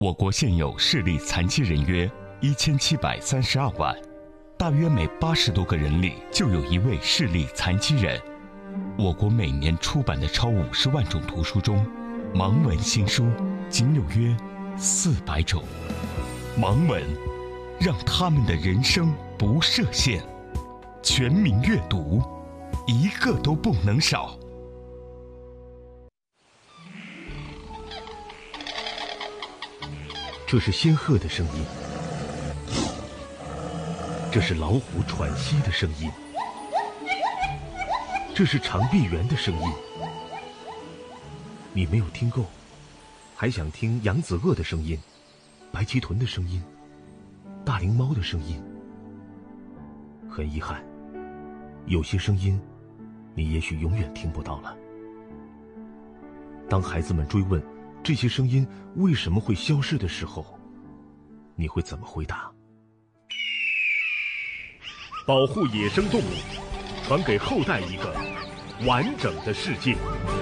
我国现有视力残疾人约1732万，大约每80多个人里就有一位视力残疾人。我国每年出版的超50万种图书中，盲文新书仅有约400种。盲文让他们的人生不设限，全民阅读，一个都不能少。 这是仙鹤的声音，这是老虎喘息的声音，这是长臂猿的声音。你没有听够，还想听扬子鳄的声音、白鳍豚的声音、大灵猫的声音。很遗憾，有些声音你也许永远听不到了。当孩子们追问这些声音为什么会消失的时候，你会怎么回答？保护野生动物，传给后代一个完整的世界。